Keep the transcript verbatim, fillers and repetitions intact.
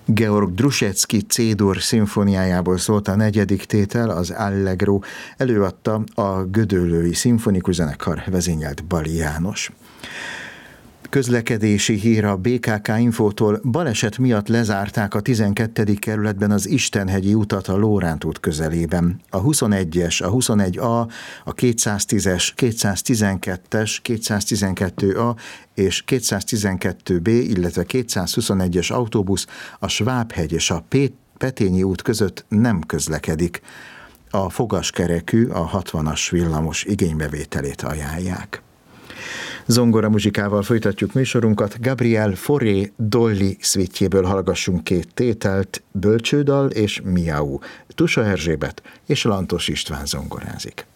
Georg Druschetsky C-dur szimfóniájából szólt a negyedik tétel, az Allegro, előadta a Gödöllői Szimfonikus Zenekar, vezényelt Bali János. Közlekedési hír a bé ká ká Infótól: baleset miatt lezárták a tizenkettedik kerületben az Istenhegyi utat a Lóránt út közelében. A huszonegyes, a huszonegy A, a kétszáztízes, kétszáztizenkettes, kétszáztizenkettő A és kétszáztizenkettő B, illetve kétszázhuszonegyes autóbusz a Svábhegy és a Petényi út között nem közlekedik. A fogaskerekű, a hatvanas villamos igénybevételét ajánlják. Zongora muzsikával folytatjuk műsorunkat. Gabriel Fauré Dolly szvítjéből hallgassunk két tételt, Bölcsődal és Miau. Tusa Erzsébet és Lantos István zongorázik.